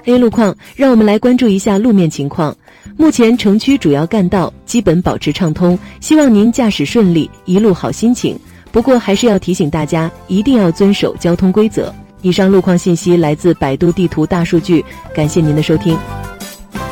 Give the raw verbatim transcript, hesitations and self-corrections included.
A 路况，让我们来关注一下路面情况。目前城区主要干道基本保持畅通，希望您驾驶顺利，一路好心情。不过还是要提醒大家，一定要遵守交通规则。以上路况信息来自百度地图大数据，感谢您的收听。